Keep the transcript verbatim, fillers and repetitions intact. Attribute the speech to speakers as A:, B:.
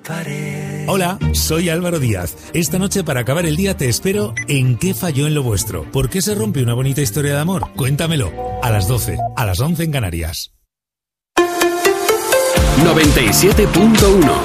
A: pared.
B: Hola, soy Álvaro Díaz. Esta noche para acabar el día te espero en ¿Qué falló en lo vuestro? ¿Por qué se rompe una bonita historia de amor? Cuéntamelo. A las doce, a las once en Canarias.
C: noventa y siete punto uno